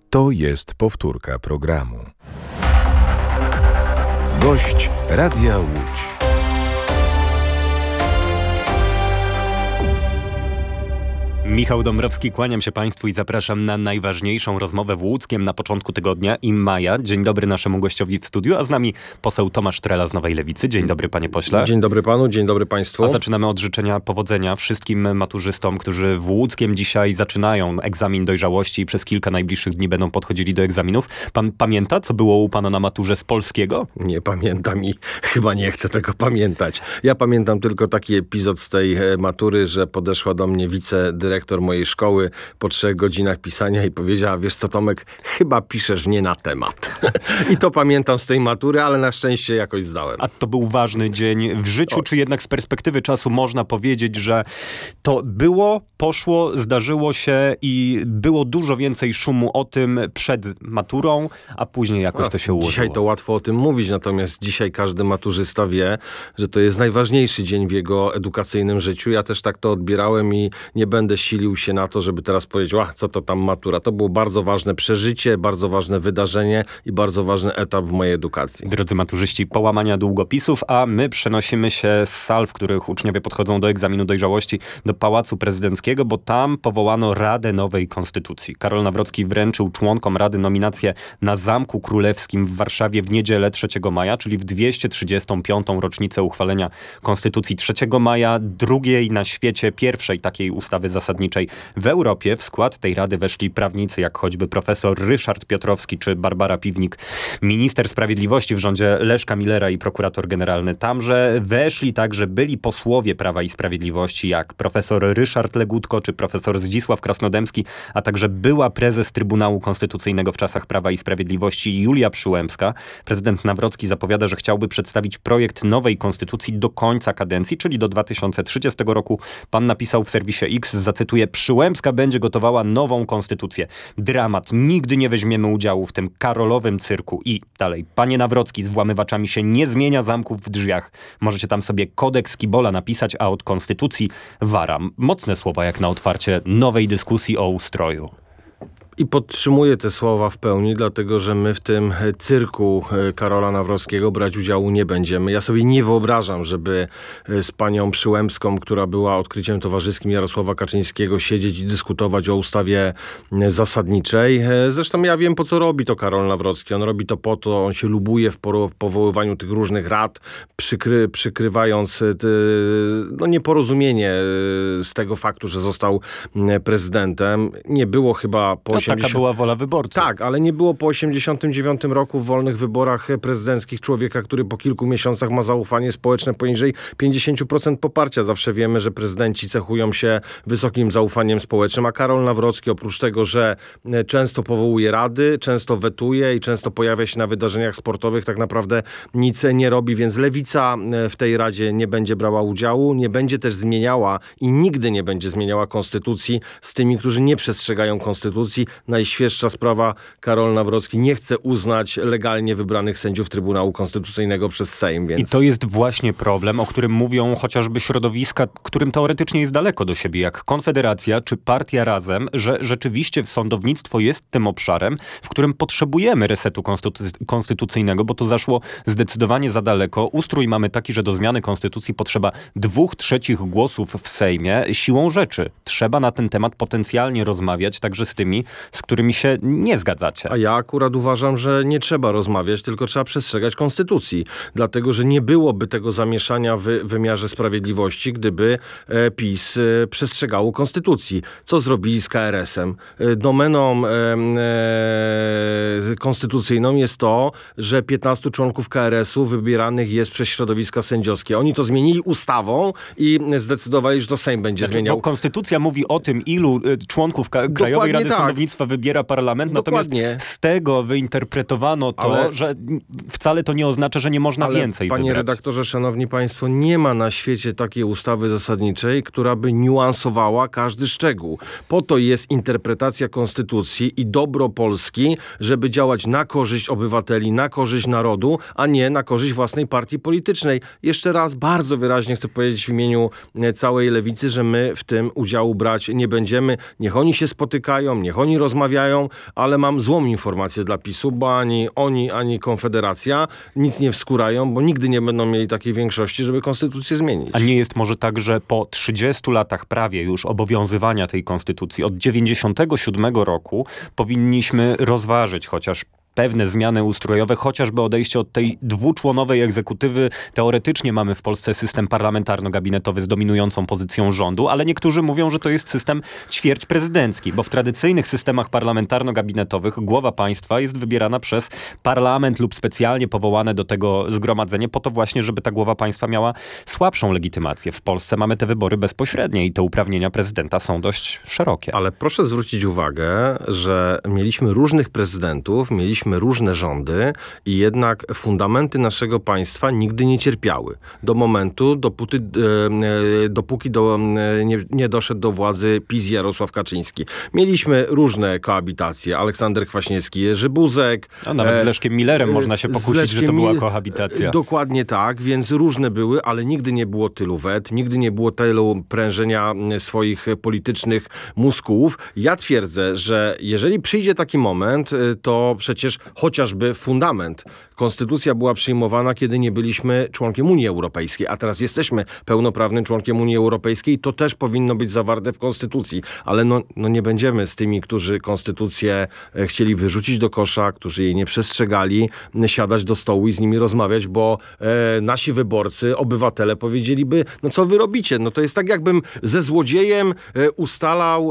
To jest powtórka programu. Gość Radia Łódź. Michał Dąbrowski, kłaniam się Państwu i zapraszam na najważniejszą rozmowę w Łódzkiem na początku tygodnia i maja. Dzień dobry naszemu gościowi w studiu, a z nami poseł Tomasz Trela z Nowej Lewicy. Dzień dobry, panie pośle. Dzień dobry panu, dzień dobry państwu. A zaczynamy od życzenia powodzenia wszystkim maturzystom, którzy w Łódzkiem dzisiaj zaczynają egzamin dojrzałości i przez kilka najbliższych dni będą podchodzili do egzaminów. Pan pamięta, co było u pana na maturze z polskiego? Nie pamiętam i chyba nie chcę tego pamiętać. Ja pamiętam tylko taki epizod z tej matury, że podeszła do mnie wicedyrektor mojej szkoły po 3 godzinach pisania i powiedziała: wiesz co, Tomek, chyba piszesz nie na temat. I to pamiętam z tej matury, ale na szczęście jakoś zdałem. A to był ważny dzień w życiu, czy jednak z perspektywy czasu można powiedzieć, że to było, poszło, zdarzyło się i było dużo więcej szumu o tym przed maturą, a później jakoś to się ułożyło? Dzisiaj to łatwo o tym mówić, natomiast dzisiaj każdy maturzysta wie, że to jest najważniejszy dzień w jego edukacyjnym życiu. Ja też tak to odbierałem i nie będę silił się na to, żeby teraz powiedzieć, co to tam matura. To było bardzo ważne przeżycie, bardzo ważne wydarzenie i bardzo ważny etap w mojej edukacji. Drodzy maturzyści, połamania długopisów, a my przenosimy się z sal, w których uczniowie podchodzą do egzaminu dojrzałości, do Pałacu Prezydenckiego, bo tam powołano Radę Nowej Konstytucji. Karol Nawrocki wręczył członkom Rady nominację na Zamku Królewskim w Warszawie w niedzielę 3 maja, czyli w 235. rocznicę uchwalenia Konstytucji 3 maja, drugiej na świecie, pierwszej takiej ustawy zasadniczej w Europie. W skład tej rady weszli prawnicy, jak choćby profesor Ryszard Piotrowski czy Barbara Piwnik, minister sprawiedliwości w rządzie Leszka Millera i prokurator generalny. Tamże weszli także byli posłowie Prawa i Sprawiedliwości, jak profesor Ryszard Legutko czy profesor Zdzisław Krasnodębski, a także była prezes Trybunału Konstytucyjnego w czasach Prawa i Sprawiedliwości Julia Przyłębska. Prezydent Nawrocki zapowiada, że chciałby przedstawić projekt nowej konstytucji do końca kadencji, czyli do 2030 roku. Pan napisał w serwisie X, zacytuję: Przyłębska będzie gotowała nową konstytucję. Dramat. Nigdy nie weźmiemy udziału w tym karolowym cyrku. I dalej. Panie Nawrocki, z włamywaczami się nie zmienia zamków w drzwiach. Możecie tam sobie kodeks Kibola napisać, a od konstytucji wara. Mocne słowa jak na otwarcie nowej dyskusji o ustroju. I podtrzymuję te słowa w pełni, dlatego że my w tym cyrku Karola Nawrockiego brać udziału nie będziemy. Ja sobie nie wyobrażam, żeby z panią Przyłębską, która była odkryciem towarzyskim Jarosława Kaczyńskiego, siedzieć i dyskutować o ustawie zasadniczej. Zresztą ja wiem, po co robi to Karol Nawrocki. On robi to po to, on się lubuje w powoływaniu tych różnych rad, przykrywając nieporozumienie z tego faktu, że został prezydentem. Nie było chyba po Taka była wola wyborców. Tak, ale nie było po 89 roku w wolnych wyborach prezydenckich człowieka, który po kilku miesiącach ma zaufanie społeczne poniżej 50% poparcia. Zawsze wiemy, że prezydenci cechują się wysokim zaufaniem społecznym, a Karol Nawrocki oprócz tego, że często powołuje rady, często wetuje i często pojawia się na wydarzeniach sportowych, tak naprawdę nic nie robi, więc Lewica w tej Radzie nie będzie brała udziału, nie będzie też zmieniała i nigdy nie będzie zmieniała konstytucji z tymi, którzy nie przestrzegają konstytucji. Najświeższa sprawa: Karol Nawrocki nie chce uznać legalnie wybranych sędziów Trybunału Konstytucyjnego przez Sejm. Więc... I to jest właśnie problem, o którym mówią chociażby środowiska, którym teoretycznie jest daleko do siebie, jak Konfederacja czy Partia Razem, że rzeczywiście sądownictwo jest tym obszarem, w którym potrzebujemy resetu konstytucyjnego, bo to zaszło zdecydowanie za daleko. Ustrój mamy taki, że do zmiany konstytucji potrzeba 2/3 głosów w Sejmie. Siłą rzeczy trzeba na ten temat potencjalnie rozmawiać także z tymi, z którymi się nie zgadzacie. A ja akurat uważam, że nie trzeba rozmawiać, tylko trzeba przestrzegać konstytucji. Dlatego, że nie byłoby tego zamieszania w wymiarze sprawiedliwości, gdyby PiS przestrzegało konstytucji. Co zrobili z KRS-em? Domeną konstytucyjną jest to, że 15 członków KRS-u wybieranych jest przez środowiska sędziowskie. Oni to zmienili ustawą i zdecydowali, że to Sejm będzie zmieniał. Bo konstytucja mówi o tym, ilu członków Krajowej Rady Sądownictwa wybiera parlament, natomiast z tego wyinterpretowano to, że wcale to nie oznacza, że nie można więcej wybrać. Panie redaktorze, szanowni państwo, nie ma na świecie takiej ustawy zasadniczej, która by niuansowała każdy szczegół. Po to jest interpretacja konstytucji i dobro Polski, żeby działać na korzyść obywateli, na korzyść narodu, a nie na korzyść własnej partii politycznej. Jeszcze raz bardzo wyraźnie chcę powiedzieć w imieniu całej Lewicy, że my w tym udziału brać nie będziemy. Niech oni się spotykają, niech oni oni rozmawiają, ale mam złą informację dla PiS-u, bo ani oni, ani Konfederacja nic nie wskórają, bo nigdy nie będą mieli takiej większości, żeby konstytucję zmienić. A nie jest może tak, że po 30 latach prawie już obowiązywania tej konstytucji od 97 roku powinniśmy rozważyć chociaż pewne zmiany ustrojowe, chociażby odejście od tej dwuczłonowej egzekutywy. Teoretycznie mamy w Polsce system parlamentarno-gabinetowy z dominującą pozycją rządu, ale niektórzy mówią, że to jest system ćwierć prezydencki, bo w tradycyjnych systemach parlamentarno-gabinetowych głowa państwa jest wybierana przez parlament lub specjalnie powołane do tego zgromadzenie po to właśnie, żeby ta głowa państwa miała słabszą legitymację. W Polsce mamy te wybory bezpośrednie i te uprawnienia prezydenta są dość szerokie. Ale proszę zwrócić uwagę, że mieliśmy różnych prezydentów, mieliśmy różne rządy i jednak fundamenty naszego państwa nigdy nie cierpiały. Do momentu, dopóki nie doszedł do władzy PiS Jarosław Kaczyński. Mieliśmy różne koabitacje. Aleksander Kwaśniewski, Jerzy Buzek. A nawet z Leszkiem Millerem można się pokusić, że to była kohabitacja. Dokładnie tak, więc różne były, ale nigdy nie było tylu wet, nigdy nie było tylu prężenia swoich politycznych muskułów. Ja twierdzę, że jeżeli przyjdzie taki moment, to przecież chociażby fundament. Konstytucja była przyjmowana, kiedy nie byliśmy członkiem Unii Europejskiej, a teraz jesteśmy pełnoprawnym członkiem Unii Europejskiej. To też powinno być zawarte w Konstytucji. Ale nie będziemy z tymi, którzy Konstytucję chcieli wyrzucić do kosza, którzy jej nie przestrzegali, siadać do stołu i z nimi rozmawiać, bo nasi wyborcy, obywatele powiedzieliby, no co wy robicie? No to jest tak, jakbym ze złodziejem ustalał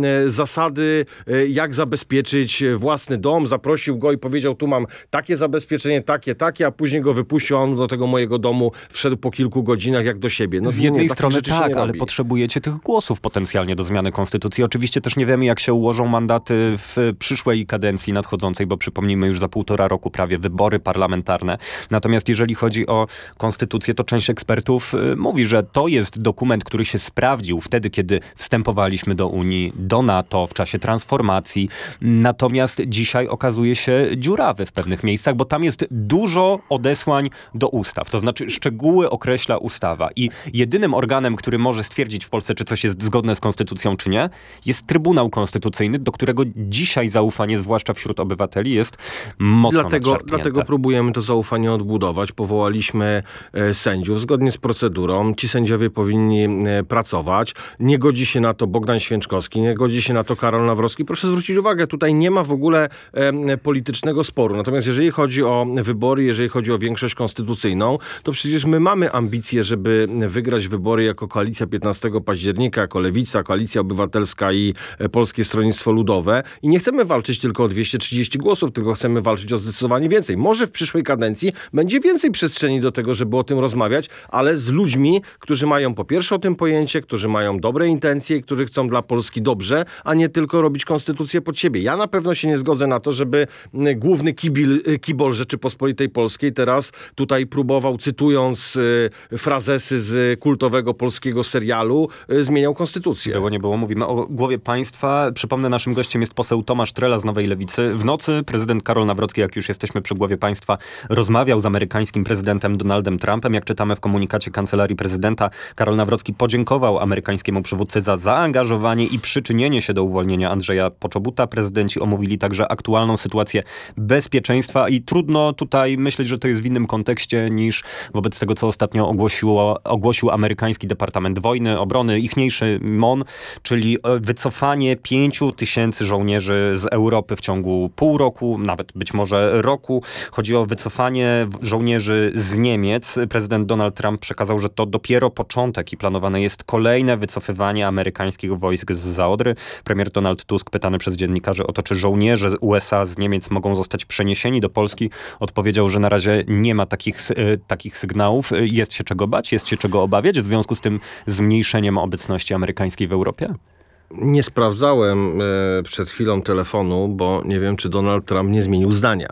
zasady, jak zabezpieczyć własny dom, zaprosił go i powiedział, tu mam takie zabezpieczenie, takie, a później go wypuścił, a on do tego mojego domu wszedł po kilku godzinach jak do siebie. Z jednej strony tak, ale potrzebujecie tych głosów potencjalnie do zmiany konstytucji. Oczywiście też nie wiemy, jak się ułożą mandaty w przyszłej kadencji nadchodzącej, bo przypomnijmy już za 1,5 roku prawie wybory parlamentarne. Natomiast jeżeli chodzi o konstytucję, to część ekspertów mówi, że to jest dokument, który się sprawdził wtedy, kiedy wstępowaliśmy do Unii, do NATO, w czasie transformacji. Natomiast dzisiaj okazuje się dziurawy w pewnych miejscach, bo tam jest dużo odesłań do ustaw. To znaczy szczegóły określa ustawa i jedynym organem, który może stwierdzić w Polsce, czy coś jest zgodne z konstytucją, czy nie, jest Trybunał Konstytucyjny, do którego dzisiaj zaufanie, zwłaszcza wśród obywateli, jest mocno nadszarpnięte. Dlatego próbujemy to zaufanie odbudować. Powołaliśmy sędziów zgodnie z procedurą. Ci sędziowie powinni pracować. Nie godzi się na to Bogdan Święczkowski, nie godzi się na to Karol Nawrocki. Proszę zwrócić uwagę, tutaj nie ma w ogóle politycznego sporu. Natomiast jeżeli chodzi o wybory, jeżeli chodzi o większość konstytucyjną, to przecież my mamy ambicje, żeby wygrać wybory jako koalicja 15 października, jako Lewica, Koalicja Obywatelska i Polskie Stronnictwo Ludowe. I nie chcemy walczyć tylko o 230 głosów, tylko chcemy walczyć o zdecydowanie więcej. Może w przyszłej kadencji będzie więcej przestrzeni do tego, żeby o tym rozmawiać, ale z ludźmi, którzy mają po pierwsze o tym pojęcie, którzy mają dobre intencje i którzy chcą dla Polski dobrze, a nie tylko robić konstytucję pod siebie. Ja na pewno się nie zgodzę na to, żeby główny kibol Rzeczypospolitej Polskiej teraz tutaj próbował, cytując frazesy z kultowego polskiego serialu, zmieniał konstytucję. Było, nie było. Mówimy o głowie państwa. Przypomnę, naszym gościem jest poseł Tomasz Trela z Nowej Lewicy. W nocy prezydent Karol Nawrocki, jak już jesteśmy przy głowie państwa, rozmawiał z amerykańskim prezydentem Donaldem Trumpem. Jak czytamy w komunikacie Kancelarii Prezydenta, Karol Nawrocki podziękował amerykańskiemu przywódcy za zaangażowanie i przyczynienie się do uwolnienia Andrzeja Poczobuta. Prezydenci omówili także aktualną sytuację bezpieczeństwa i trudno tutaj myśleć, że to jest w innym kontekście niż wobec tego, co ostatnio ogłosił amerykański Departament Wojny, Obrony, ichniejszy MON, czyli wycofanie 5,000 żołnierzy z Europy w ciągu pół roku, nawet być może roku. Chodzi o wycofanie żołnierzy z Niemiec. Prezydent Donald Trump przekazał, że to dopiero początek i planowane jest kolejne wycofywanie amerykańskich wojsk z Odry. Premier Donald Tusk, pytany przez dziennikarzy o to, czy żołnierze USA z Niemiec mogą zostać przeniesieni do Polski, odpowiedział, że na razie nie ma takich sygnałów. Jest się czego bać, jest się czego obawiać w związku z tym zmniejszeniem obecności amerykańskiej w Europie? Nie sprawdzałem przed chwilą telefonu, bo nie wiem, czy Donald Trump nie zmienił zdania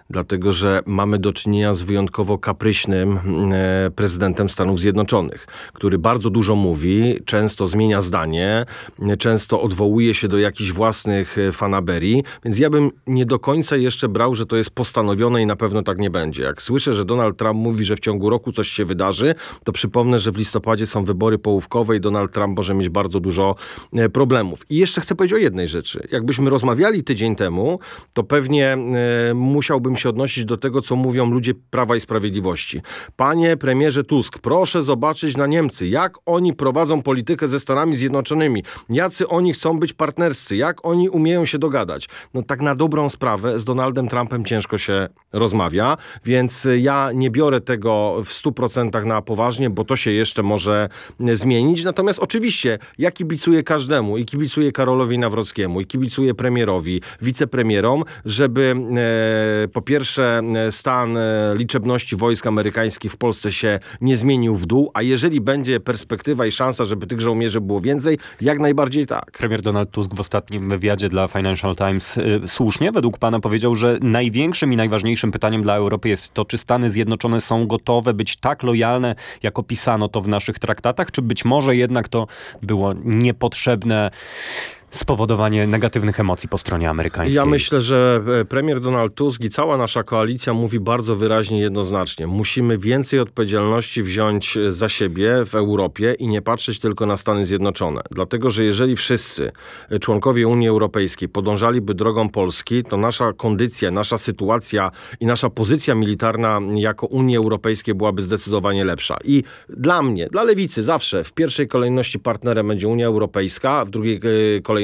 dlatego że mamy do czynienia z wyjątkowo kapryśnym prezydentem Stanów Zjednoczonych, który bardzo dużo mówi, często zmienia zdanie, często odwołuje się do jakichś własnych fanaberii, więc ja bym nie do końca jeszcze brał, że to jest postanowione i na pewno tak nie będzie. Jak słyszę, że Donald Trump mówi, że w ciągu roku coś się wydarzy, to przypomnę, że w listopadzie są wybory połówkowe i Donald Trump może mieć bardzo dużo problemów. I jeszcze chcę powiedzieć o jednej rzeczy. Jakbyśmy rozmawiali tydzień temu, to pewnie musiałbym się odnosić do tego, co mówią ludzie Prawa i Sprawiedliwości. Panie premierze Tusk, proszę zobaczyć na Niemcy, jak oni prowadzą politykę ze Stanami Zjednoczonymi, jacy oni chcą być partnerscy, jak oni umieją się dogadać. No tak na dobrą sprawę z Donaldem Trumpem ciężko się rozmawia, więc ja nie biorę tego w 100% na poważnie, bo to się jeszcze może zmienić. Natomiast oczywiście ja kibicuję każdemu i kibicuję Karolowi Nawrockiemu i kibicuję premierowi, wicepremierom, żeby po pierwsze stan liczebności wojsk amerykańskich w Polsce się nie zmienił w dół, a jeżeli będzie perspektywa i szansa, żeby tych żołnierzy było więcej, jak najbardziej tak. Premier Donald Tusk w ostatnim wywiadzie dla Financial Times słusznie według pana powiedział, że największym i najważniejszym pytaniem dla Europy jest to, czy Stany Zjednoczone są gotowe być tak lojalne, jak opisano to w naszych traktatach, czy być może jednak to było niepotrzebne spowodowanie negatywnych emocji po stronie amerykańskiej. Ja myślę, że premier Donald Tusk i cała nasza koalicja mówi bardzo wyraźnie i jednoznacznie. Musimy więcej odpowiedzialności wziąć za siebie w Europie i nie patrzeć tylko na Stany Zjednoczone. Dlatego, że jeżeli wszyscy członkowie Unii Europejskiej podążaliby drogą Polski, to nasza kondycja, nasza sytuacja i nasza pozycja militarna jako Unii Europejskiej byłaby zdecydowanie lepsza. I dla mnie, dla lewicy zawsze w pierwszej kolejności partnerem będzie Unia Europejska, w drugiej kolejności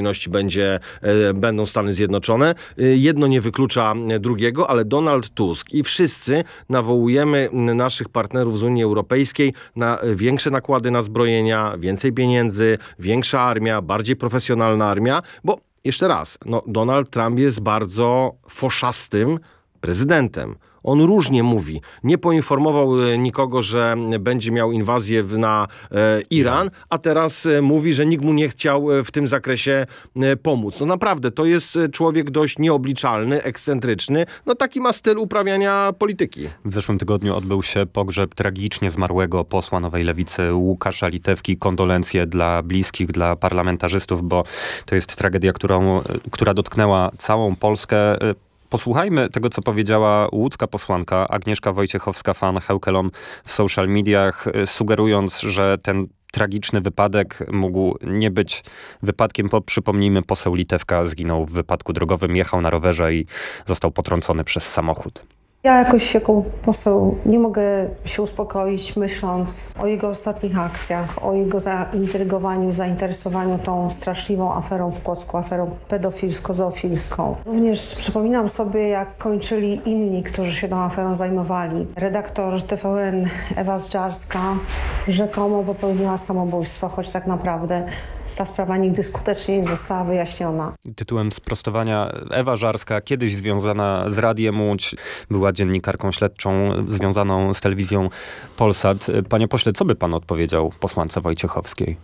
będą Stany Zjednoczone. Jedno nie wyklucza drugiego, ale Donald Tusk i wszyscy nawołujemy naszych partnerów z Unii Europejskiej na większe nakłady na zbrojenia, więcej pieniędzy, większa armia, bardziej profesjonalna armia, bo jeszcze raz, Donald Trump jest bardzo foszastym prezydentem. On różnie mówi. Nie poinformował nikogo, że będzie miał inwazję na Iran, a teraz mówi, że nikt mu nie chciał w tym zakresie pomóc. No naprawdę, to jest człowiek dość nieobliczalny, ekscentryczny. No taki ma styl uprawiania polityki. W zeszłym tygodniu odbył się pogrzeb tragicznie zmarłego posła Nowej Lewicy Łukasza Litewki. Kondolencje dla bliskich, dla parlamentarzystów, bo to jest tragedia, która dotknęła całą Polskę. Posłuchajmy tego, co powiedziała łódzka posłanka Agnieszka Wojciechowska-Van Heukelom w social mediach, sugerując, że ten tragiczny wypadek mógł nie być wypadkiem, bo przypomnijmy, poseł Litewka zginął w wypadku drogowym, jechał na rowerze i został potrącony przez samochód. Ja jakoś jako poseł nie mogę się uspokoić, myśląc o jego ostatnich akcjach, o jego zaintrygowaniu, zainteresowaniu tą straszliwą aferą w Kłodzku, aferą pedofilsko-zoofilską. Również przypominam sobie, jak kończyli inni, którzy się tą aferą zajmowali. Redaktor TVN Ewa Żarska rzekomo popełniła samobójstwo, choć tak naprawdę ta sprawa nigdy skutecznie nie została wyjaśniona. Tytułem sprostowania: Ewa Żarska, kiedyś związana z Radiem Łódź, była dziennikarką śledczą związaną z telewizją Polsat. Panie pośle, co by pan odpowiedział posłance Wojciechowskiej?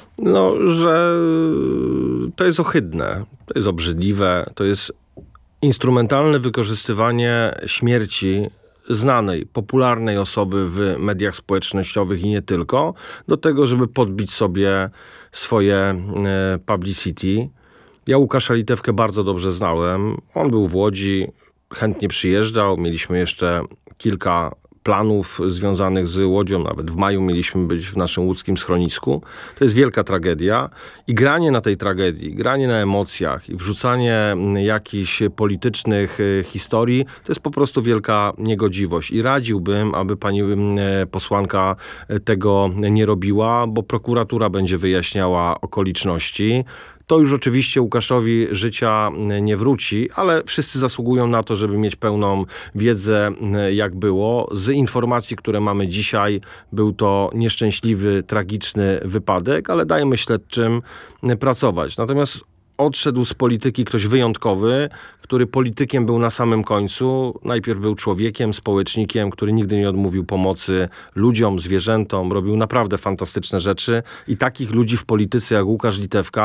Że to jest ohydne, to jest obrzydliwe, to jest instrumentalne wykorzystywanie śmierci znanej, popularnej osoby w mediach społecznościowych i nie tylko, do tego, żeby podbić sobie swoje publicity. Ja Łukasza Litewkę bardzo dobrze znałem. On był w Łodzi, chętnie przyjeżdżał. Mieliśmy jeszcze kilka planów związanych z Łodzią. Nawet w maju mieliśmy być w naszym łódzkim schronisku. To jest wielka tragedia i granie na tej tragedii, granie na emocjach i wrzucanie jakichś politycznych historii, to jest po prostu wielka niegodziwość. I radziłbym, aby pani posłanka tego nie robiła, bo prokuratura będzie wyjaśniała okoliczności. To już oczywiście Łukaszowi życia nie wróci, ale wszyscy zasługują na to, żeby mieć pełną wiedzę, jak było. Z informacji, które mamy dzisiaj, był to nieszczęśliwy, tragiczny wypadek, ale dajmy śledczym pracować. Natomiast odszedł z polityki ktoś wyjątkowy, który politykiem był na samym końcu. Najpierw był człowiekiem, społecznikiem, który nigdy nie odmówił pomocy ludziom, zwierzętom. Robił naprawdę fantastyczne rzeczy i takich ludzi w polityce jak Łukasz Litewka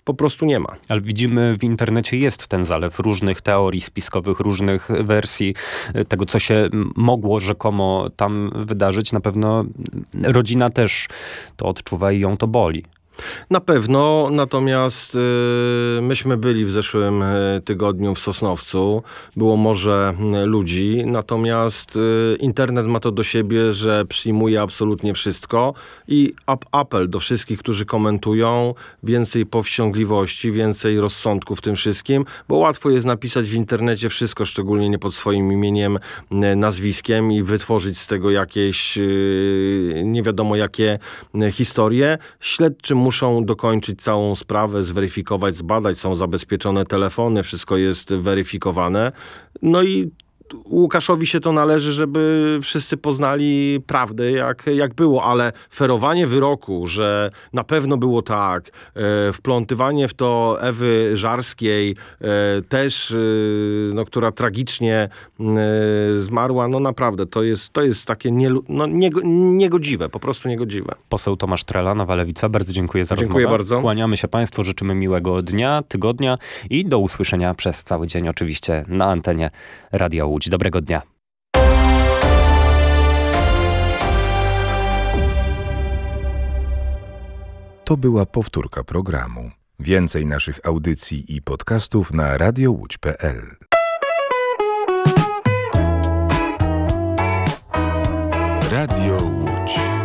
po prostu nie ma. Ale widzimy, w internecie jest ten zalew różnych teorii spiskowych, różnych wersji tego, co się mogło rzekomo tam wydarzyć. Na pewno rodzina też to odczuwa i ją to boli. Na pewno, natomiast myśmy byli w zeszłym tygodniu w Sosnowcu. Było morze ludzi, natomiast internet ma to do siebie, że przyjmuje absolutnie wszystko i apel do wszystkich, którzy komentują, więcej powściągliwości, więcej rozsądku w tym wszystkim, bo łatwo jest napisać w internecie wszystko, szczególnie nie pod swoim imieniem, nazwiskiem i wytworzyć z tego jakieś nie wiadomo jakie historie. Śledczy muszą dokończyć całą sprawę, zweryfikować, zbadać, są zabezpieczone telefony, wszystko jest weryfikowane. No i Łukaszowi się to należy, żeby wszyscy poznali prawdę, jak było, ale ferowanie wyroku, że na pewno było tak, wplątywanie w to Ewy Żarskiej, też, która tragicznie zmarła, no naprawdę, to jest takie niegodziwe, po prostu niegodziwe. Poseł Tomasz Trela, Nowa Lewica, bardzo dziękuję za rozmowę. Dziękuję bardzo. Kłaniamy się Państwu, życzymy miłego dnia, tygodnia i do usłyszenia przez cały dzień oczywiście na antenie Radia Łódź. Dobrego dnia. To była powtórka programu. Więcej naszych audycji i podcastów na radiołódź.pl. Radio Łódź.